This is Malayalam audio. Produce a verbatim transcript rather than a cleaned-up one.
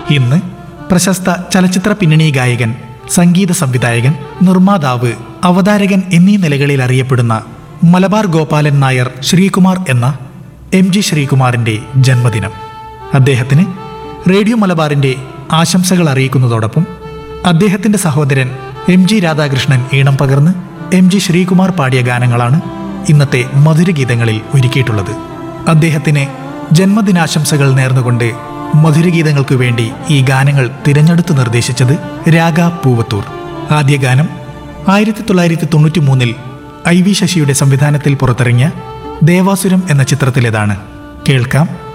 ഇന്ന് പ്രശസ്ത ചലച്ചിത്ര പിന്നണി ഗായകൻ, സംഗീത സംവിധായകൻ, നിർമ്മാതാവ്, അവതാരകൻ എന്നീ നിലകളിൽ അറിയപ്പെടുന്ന മലബാർ ഗോപാലൻ നായർ ശ്രീകുമാർ എന്ന എം ജി ശ്രീകുമാറിൻ്റെ ജന്മദിനം. അദ്ദേഹത്തിന് റേഡിയോ മലബാറിൻ്റെ ആശംസകൾ അറിയിക്കുന്നതോടൊപ്പം അദ്ദേഹത്തിൻ്റെ സഹോദരൻ എം ജി രാധാകൃഷ്ണൻ ഈണം പകർന്ന് എം ജി ശ്രീകുമാർ പാടിയ ഗാനങ്ങളാണ് ഇന്നത്തെ മധുരഗീതങ്ങളിൽ ഒരുക്കിയിട്ടുള്ളത്. അദ്ദേഹത്തിന് ജന്മദിനാശംസകൾ നേർന്നുകൊണ്ട് മധുരഗീതങ്ങൾക്കു വേണ്ടി ഈ ഗാനങ്ങൾ തിരഞ്ഞെടുത്ത് നിർദ്ദേശിച്ചത് രാഗ പൂവത്തൂർ. ആദ്യ ഗാനം ആയിരത്തി തൊള്ളായിരത്തി തൊണ്ണൂറ്റി മൂന്നിൽ ഐ വി ശശിയുടെ സംവിധാനത്തിൽ പുറത്തിറങ്ങിയ ദേവാസുരം എന്ന ചിത്രത്തിലേതാണ്. കേൾക്കാം.